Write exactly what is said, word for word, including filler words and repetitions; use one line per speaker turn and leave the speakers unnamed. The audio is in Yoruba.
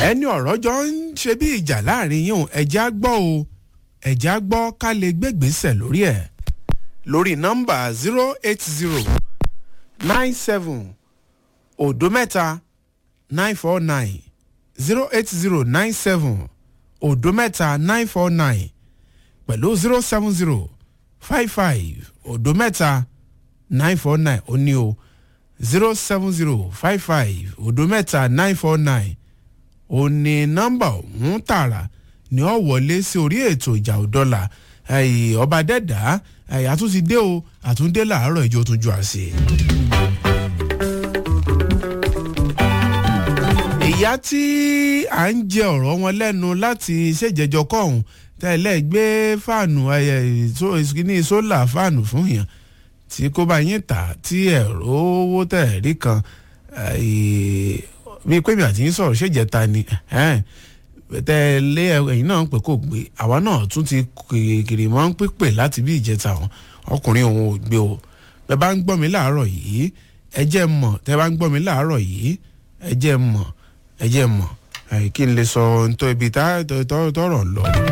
ẹni ọ̀rọ̀ jọ ń ṣe bí ìjà láàrin yín ẹ̀já gbọ́ o ẹ̀já gbọ́ ká lè gbégbèsè lórí ẹ̀ lórí nọ́mbà zero eight zero nine seven òdo mẹ́ta nine four nine zero eight zero nine seven òdo mẹ́ta nine four nine pẹ̀lú zero seven zero five five òdo mẹ́ta nine four nine ó ní o zero seven zero five five òdo mẹ́ta nine four nine ó ní nọ́mbà ọ̀hún tààrà ní ọ wọlé sí orí ètò ìjà òdọ́là ọba dẹ́dà àtúntí dé o àtúndé làárọ̀ ìjọ tún ju àṣẹ. ìyá tí à ń jẹ ọ̀rọ̀ wọn lẹ́nu láti ṣèjẹjọ kọ́hún tẹ́lẹ̀ gbé fáànù ní sólà fáànù fún yàn tí kò bá yín tà tí ẹ̀rọ owó tẹ̀rí kan mi pé mi àti yín sọ̀rọ̀ ṣèjẹta ni tẹ́lẹ̀ ẹ̀yìn náà ń pè kó gbé àwa náà tún ti kiri mọ́ ń pípè láti bí ìjẹta wọn ọkùnrin òun ò gbé o bẹ́ẹ̀ bá ń gbọ́ mi láàárọ̀ yìí ẹ jẹ́ mọ̀ tẹ́ bá ń gbọ́ mi láàárọ̀ yìí ẹ jẹ́ mọ̀ ẹ jẹ́ mọ̀ kí n lè sọ ohun tó ibi tá tọrọ lọ.